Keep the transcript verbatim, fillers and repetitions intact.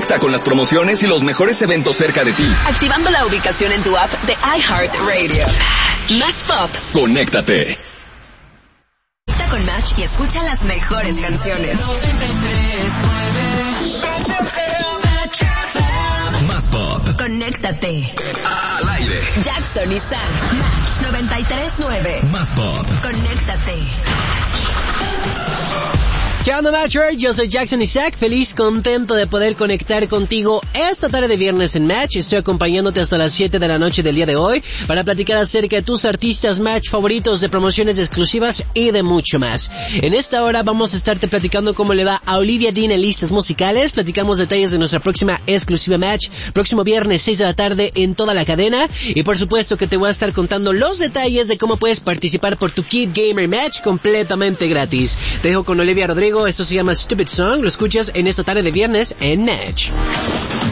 Conecta con las promociones y los mejores eventos cerca de ti. Activando la ubicación en tu app de iHeartRadio. Más Pop. Conéctate. Está con Match y escucha las mejores canciones. Más Pop. Conéctate. Al aire. Jackson y Sam. Match noventa y tres nueve. Más Pop. Conéctate. ¿Qué onda, Matcher? Yo soy Jackson Isaac, feliz, contento de poder conectar contigo esta tarde de viernes en Match. Estoy acompañándote hasta las siete de la noche del día de hoy para platicar acerca de tus artistas Match favoritos, de promociones exclusivas y de mucho más. En esta hora vamos a estarte platicando cómo le va a Olivia Dean en listas musicales. Platicamos detalles de nuestra próxima exclusiva Match, próximo viernes seis de la tarde en toda la cadena. Y por supuesto que te voy a estar contando los detalles de cómo puedes participar por tu Kid Gamer Match completamente gratis. Te dejo con Olivia Rodrigo. Esto se llama Stupid Song, lo escuchas en esta tarde de viernes en Match.